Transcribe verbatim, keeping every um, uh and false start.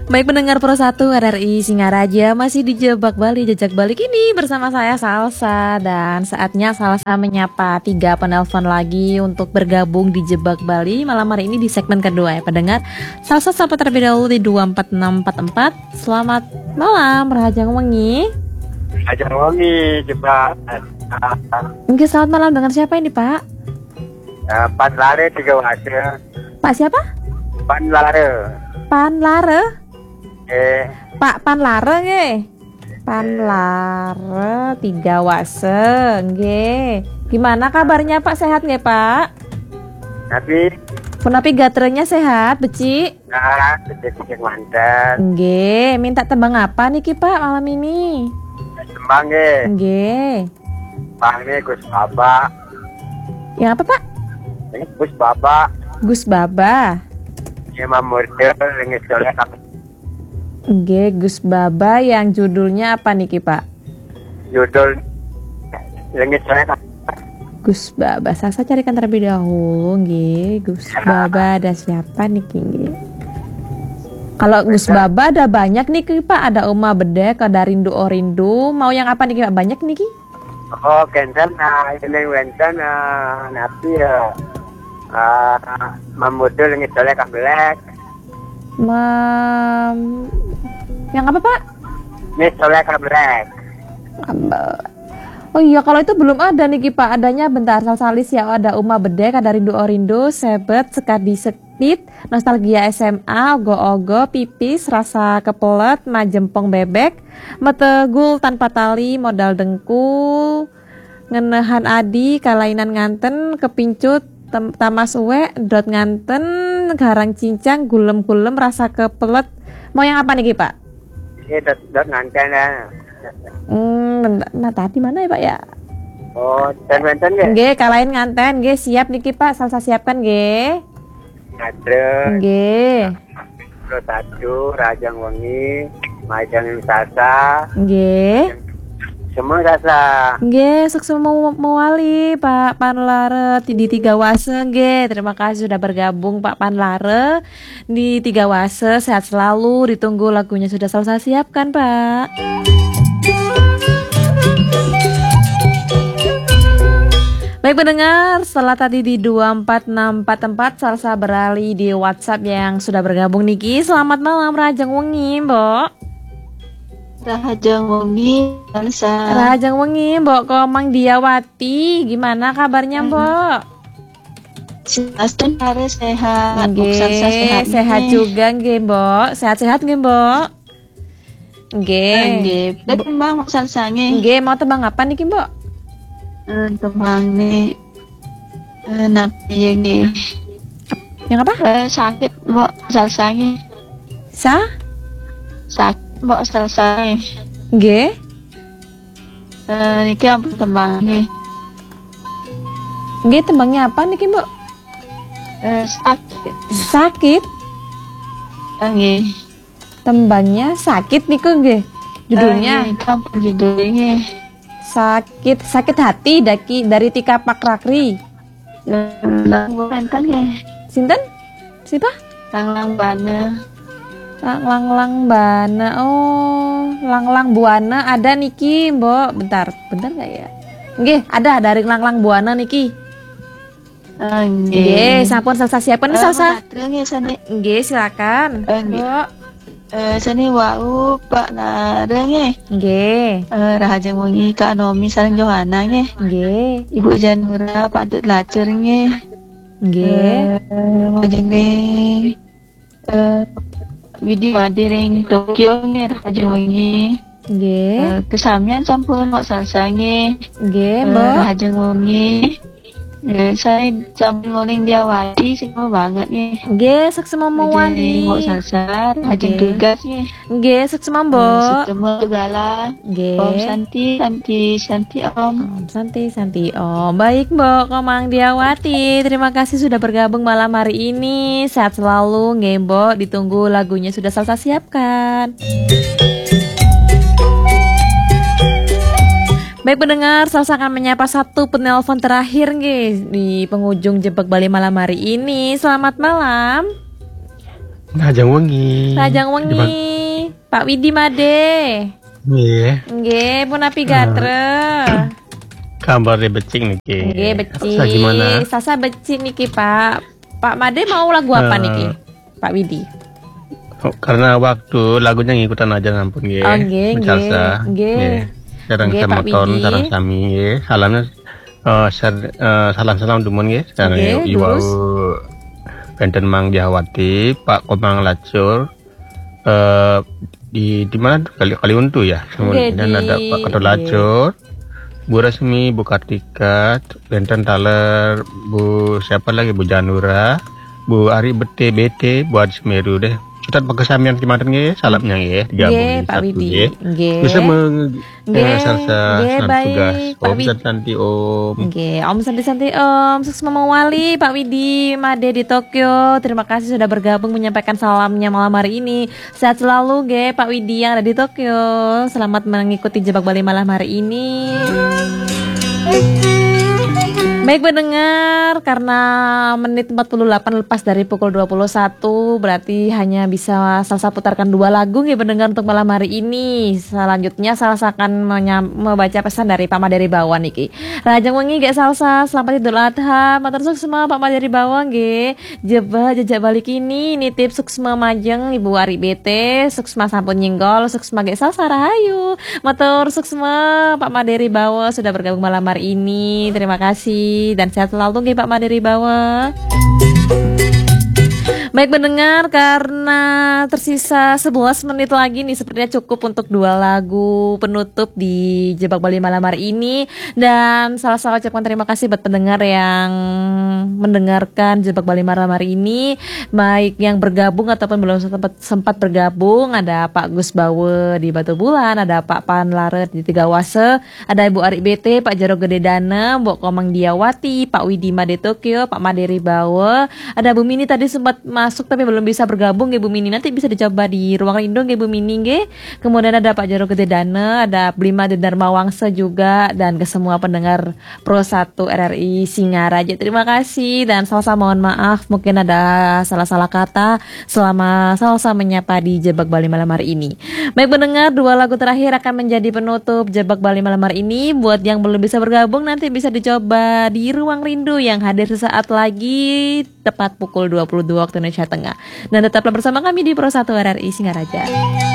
Baik pendengar Pro satu R R I Singaraja, masih di Jebak Bali, Jejak Balik ini bersama saya Salsa. Dan saatnya Salsa menyapa tiga penelpon lagi untuk bergabung di Jebak Bali malam hari ini di segmen kedua ya pendengar. Salsa sapa terlebih dahulu di dua empat enam empat empat. Selamat malam Rahajang Wengi. Rahajang Wengi Jebak. Oke, selamat malam, dengan siapa ini Pak? Uh, Pan Lare tiga wase. Pak siapa? Pan Lare. Pan Lare. Eh, Pak Pan Lare nggih. Pan Lare tiga wase nggih. Gimana kabarnya Pak, sehat nggih Pak? tapi Punapi gaterenya sehat, beci? nah, kecil-kecil mantan. Nggih, minta tembang apa nih Ki Pak malam ini? Sembang ge. Nggih. Pangne Gus Baba. Yang apa Pak? Ini Gus Baba. Gus Baba. Ima murder ngis dolek. Nggih, Gus Baba yang judulnya apa nih Ki Pak? Judul ngis dolek. Gus Baba, saya carikan terlebih dahulu nggih. Gus Baba ada siapa nih Ki? Nggih. Kalau Gus Baba ada banyak nih Ki Pak, ada Uma Bedek, ada Rindu Oh Rindu. Mau yang apa nih Ki Pak? Banyak nih Ki? Oh, kenten nah ini wenten nah napi ya. Ah, mamudul ngis dolek kabelek. Mam... Yang apa Pak? Ngis dolek kabelek. Oh iya, kalau itu belum ada nih Ki Pak. Adanya bentar salsalis ya, ada Uma Bedek, ada Rindu Oh Rindu, Sebet, Sekadi Sektit, Nostalgia S M A, Ogo-ogo, Pipis, Rasa Kepelet, Majempong Bebek, Metegul Tanpa Tali, Modal Dengkul, Ngenehan Adi, Kalainan Nganten, Kepincut, Tem- Tamas Uwe, Dot Nganten, Garang Cincang, Gulem-gulem, Rasa Kepelet. Mau yang apa nih Ki Pak? Ini dot dot nganten ya. Hmm, bentar. Nah tadi mana ya Pak ya? Oh, dan wenten ge. Nggih, kalahin nganten, nggih siap niki Pak, salsa siapkan nggih. Ada Nggih. Pro satu, Rahajang Wengi, Mahajang Salsa, Nggih. semua rasa. Nggih, sukses mau mewali Pak Panlare di Tiga Wase nggih. Terima kasih sudah bergabung Pak Panlare di Tiga Wase. Sehat selalu, ditunggu lagunya sudah salsa siapkan Pak. Baik pendengar, setelah tadi di dua empat enam empat empat salsa beralih di WhatsApp yang sudah bergabung Niki. Selamat malam Rahajang Wengi, Mbok. Rahajang Wengi, Salsa. Rahajang Wengi, Mbok Komang Diawati. Gimana kabarnya, Mbok? Sehat hari sehat. Nggih, sehat, sehat juga nggih, Mbok. Sehat-sehat nggih, Mbok. Nggih. Nggih, tembang salsange. Nggih, mau tembang apa niki, Mbok? Tembang nih napi ini. Yang apa? Eh, sakit mbok salsange. Sa? Sakit mbok salsange. Nggih. Eh, niki ampun tembang nih. Nggih, tembangnya apa niki, Mbok? Eh, sakit. Sakit? Nggih. Tembangnya sakit niku nggih. Judulnya Eh, ampun judulnya. Sakit sakit hati daki dari Tika Pakrakri. Lang bukan ya. Sinten? Siapa? Lang lang bana. Lang lang lang bana. Oh, lang lang buana ada niki, Mbok. Bentar, bentar enggak ya? Nggih, ada dari lang lang buana niki. Nggih, sampun salsa siapkan salsa. Nggih, silakan. Mbok. Eh, sini wau Pak Nareng Nggih. Eh, Rahajang Wengi Kak Nomi Sareng Johanna nge. Nggih. Ibu Janura Pak Dut Lacer nge. Nggih. Eh, Majeng Deng. Eh, Widi Madiring Tokyo nge Rahajang Wengi. Nggih. Eh, kesamian sampun Mbok Salsa nge. Nggih, Eh, Mbok. Rahajang Wengi. Eh, saya sambil ngoling Diawati semua banget nih. Nggih, seksema mawali. Mbok Salsa, Ajeng Nggih. tugas nih. Nggih, seksema, Mbok. Semua segala. Nggih. Om Santi, Santi, Santi Om. Om Santi, Santi Om. Baik Mbok Komang Diawati, terima kasih sudah bergabung malam hari ini. Sehat selalu, nggih Mbok. Ditunggu lagunya sudah salsa siapkan. Baik pendengar, Salsa akan menyapa satu penelpon terakhir nggih di penghujung Jebak Bali malam hari ini. Selamat malam. Rajang wengi. Rajang wengi. Pak Widi Made. Nggih. Nggih, pun api gatre. Kabarnya becik niki. Nggih, becik. Sasa gimana? Sasa becik niki, Pak. Pak Made mau lagu apa Uh, niki? Pak Widi. Oh, karena waktu lagunya ngikutan aja nampun nggih. Oh, nggih, nggih. Salsa. Nggih. Sareng Nggih, Pak semeton, Widi. sareng sami nggih. Salamnya eh sar- eh, salam-salam dumun nggih. Sareng Nggih, iwau terus? Benten Mang Jahawati, Pak Komang Lacur. Eh di di mana tuh? Kali kali untu ya. Nggih, Kemudian di- ada Pak Kato nggih. Lacur. Bu Resmi, Bu Kartika, Benten Taler, Bu siapa lagi, Bu Janura, Bu Ari Bete Bete, Bu Adi Semeru deh. Cutat pekesamian kimanten nggih, salamnya nggih, digabung Nggih, di Pak satu Widi. nggih. Nggih. Bisa meng Nggih, eh, sarsa nggih, salam baik, tugas. Pak Om Widi. santi Om. Oke, Om santai-santai Om, sukses memawali Pak Widi Made di Tokyo. Terima kasih sudah bergabung menyampaikan salamnya malam hari ini. Sehat selalu, ge Pak Widi yang ada di Tokyo. Selamat mengikuti Jebak Bali malam hari ini. Baik pendengar, karena menit empat puluh delapan lepas dari pukul dua puluh satu, berarti hanya bisa Salsa putarkan dua lagu nih pendengar untuk malam hari ini. Selanjutnya Salsa akan menyam- membaca pesan dari Pak Maderi Bawang niki. Rajang wengi gak Salsa, selamat Idul Adha. Matur suksma Pak Maderi Bawang nggih. Jeba jejak balik ini nitip suksma majeng Ibu Ari B T, suksma sampun nyenggol, suksma gak Salsa rahayu. Matur suksma Pak Maderi Bawang sudah bergabung malam hari ini. Terima kasih dan sehat selalu nggih Pak Maderi Bawang. Baik mendengar, karena tersisa sebelas menit lagi nih, sepertinya cukup untuk dua lagu penutup di Jebak Bali malam hari ini. Dan salah-salah ucapkan terima kasih buat pendengar yang mendengarkan Jebak Bali malam hari ini, baik yang bergabung ataupun belum sempat, sempat bergabung. Ada Pak Gus Bawe di Batu Bulan, ada Pak Pan Laret di Tiga Wase, ada Ibu Ari B T, Pak Jaro Gede Dana, Mbok Komang Diawati, Pak Widi Made Tokyo, Pak Maderi Bawe, ada Bu Mini tadi sempat masuk tapi belum bisa bergabung nggih Bu Mini, nanti bisa dicoba di Ruang Rindo nggih Bu Mini nggih. Kemudian ada Pak Jaro Gede Dana, ada Blima Dharma Wangsa juga, dan ke semua pendengar Pro satu R R I Singaraja terima kasih. Dan Salsa mohon maaf mungkin ada salah-salah kata selama Salsa menyapa di Jebak Bali malam hari ini. Baik pendengar, dua lagu terakhir akan menjadi penutup Jebak Bali malam hari ini. Buat yang belum bisa bergabung nanti bisa dicoba di Ruang Rindu yang hadir sesaat lagi tepat pukul dua puluh dua waktu Indonesia Tengah. Dan tetaplah bersama kami di Pro satu R R I Singaraja.